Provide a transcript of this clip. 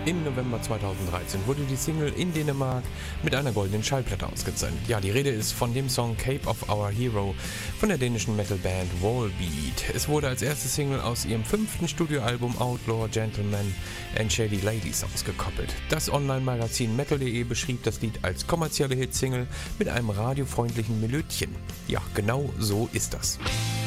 Im November 2013 wurde die Single in Dänemark mit einer goldenen Schallplatte ausgezeichnet. Ja, die Rede ist von dem Song Cape of Our Hero von der dänischen Metalband Volbeat. Es wurde als erste Single aus ihrem 5. Studioalbum Outlaw Gentlemen and Shady Ladies ausgekoppelt. Das Online-Magazin Metal.de beschrieb das Lied als kommerzielle Hitsingle mit einem radiofreundlichen Melödchen. Ja, genau so ist das.